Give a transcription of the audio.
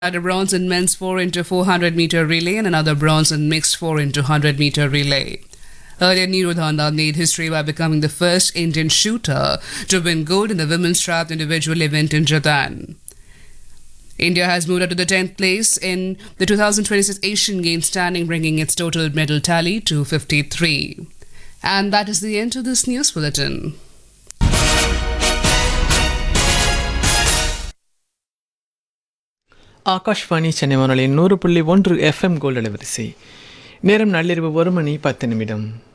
Had a bronze in men's 4 into 400 meter relay and another bronze in mixed 4 into 100 meter relay. Earlier, Neeru Dhanda made history by becoming the first Indian shooter to win gold in the women's trapped individual event in Japan. India has moved up to the 10th place in the 2026 Asian Games standing, bringing its total medal tally to 53. And that is the end of this news bulletin. Akashvani Chennai வானொலியின் 100.1 FM gold அலைவரிசை. நேரம் நள்ளிரவு 1 மணி 10 நிமிடம்.